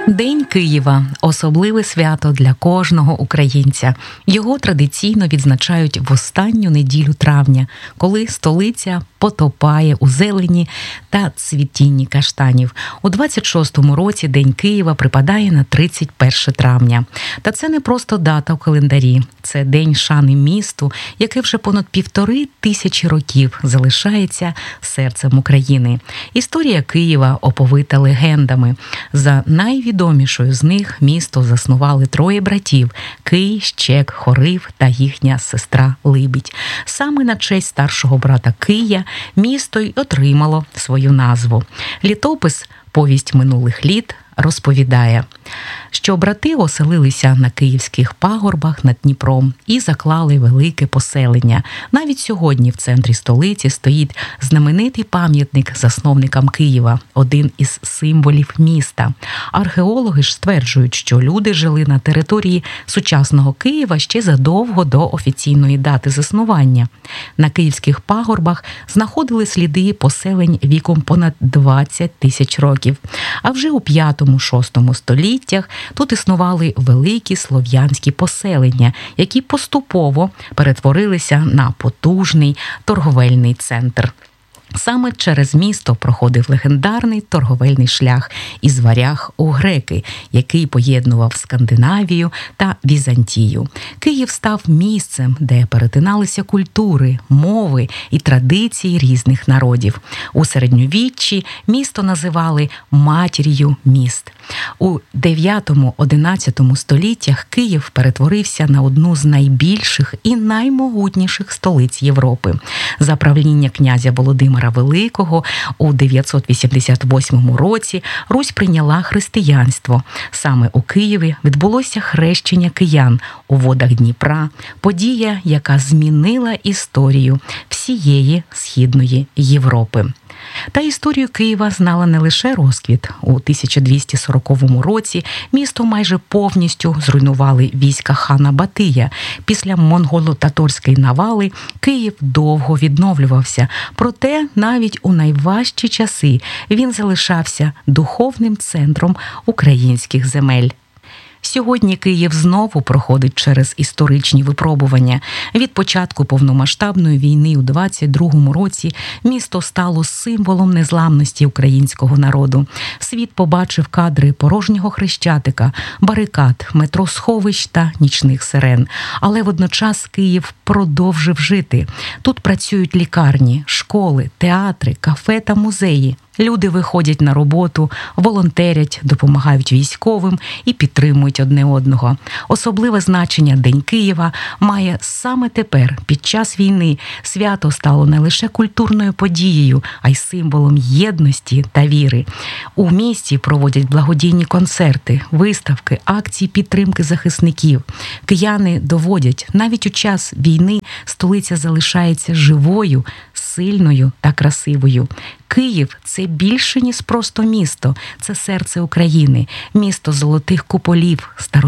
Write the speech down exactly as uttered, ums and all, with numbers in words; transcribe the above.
День Києва – особливе свято для кожного українця. Його традиційно відзначають в останню неділю травня, коли столиця потопає у зелені та цвітінні каштанів. У двадцять шостому році День Києва припадає на тридцять перше травня. Та це не просто дата в календарі. Це день шани місту, яке вже понад півтори тисячі років залишається серцем України. Історія Києва оповита легендами. За найвідомішою з них місто заснували троє братів – Кий, Щек, Хорив та їхня сестра Либідь. Саме на честь старшого брата Кия місто й отримало свою назву. Літопис «Повість минулих літ» розповідає, що брати оселилися на київських пагорбах над Дніпром і заклали велике поселення. Навіть сьогодні в центрі столиці стоїть знаменитий пам'ятник засновникам Києва, один із символів міста. Археологи ж стверджують, що люди жили на території сучасного Києва ще задовго до офіційної дати заснування. На київських пагорбах знаходили сліди поселень віком понад двадцять тисяч років. А вже у п'ятому-шостому століттях тут існували великі слов'янські поселення, які поступово перетворилися на потужний торговельний центр. Саме через місто проходив легендарний торговельний шлях із Варяг у Греки, який поєднував Скандинавію та Візантію. Київ став місцем, де перетиналися культури, мови і традиції різних народів. У середньовіччі місто називали «матір'ю міст». У дев'ятому-одинадцятому століттях Київ перетворився на одну з найбільших і наймогутніших столиць Європи. За правління князя Володимира Великого у дев'ятсот вісімдесят восьмому році Русь прийняла християнство. Саме у Києві відбулося хрещення киян у водах Дніпра, подія, яка змінила історію всієї Східної Європи. Та історію Києва знала не лише розквіт. У тисяча двісті сороковому році місто майже повністю зруйнували війська хана Батия. Після монголо-татарської навали Київ довго відновлювався. Проте навіть у найважчі часи він залишався духовним центром українських земель. Сьогодні Київ знову проходить через історичні випробування. Від початку повномасштабної війни у двадцять другому році місто стало символом незламності українського народу. Світ побачив кадри порожнього Хрещатика, барикад, метросховищ та нічних сирен. Але водночас Київ продовжив жити. Тут працюють лікарні, школи, театри, кафе та музеї. Люди виходять на роботу, волонтерять, допомагають військовим і підтримують одне одного. Особливе значення День Києва має саме тепер, під час війни. Свято стало не лише культурною подією, а й символом єдності та віри. У місті проводять благодійні концерти, виставки, акції підтримки захисників. Кияни доводять, навіть у час війни столиця залишається живою, сильною та красивою. Київ – це більше, ніж просто місто. Це серце України, місто золотих куполів, старовинних